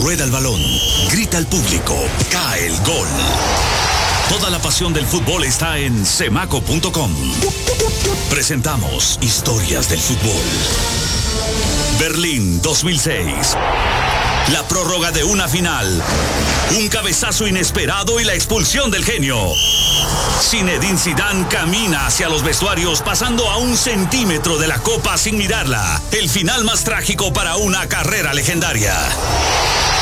rueda el balón, grita el público, cae el gol. Toda la pasión del fútbol está en Cemaco.com. Presentamos Historias del Fútbol. Berlín 2006. La prórroga de una final. Un cabezazo inesperado y la expulsión del genio. Zinedine Zidane camina hacia los vestuarios pasando a 1 centímetro de la copa sin mirarla. El final más trágico para una carrera legendaria.